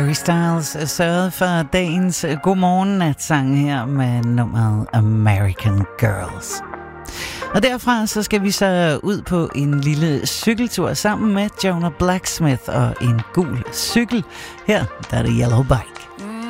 Harry Styles sørgede for dagens godmorgen-natsang her med nummeret American Girls. Og derfra så skal vi så ud på en lille cykeltur sammen med Jonah Blacksmith og en gul cykel. Her der er det Yellow Bike.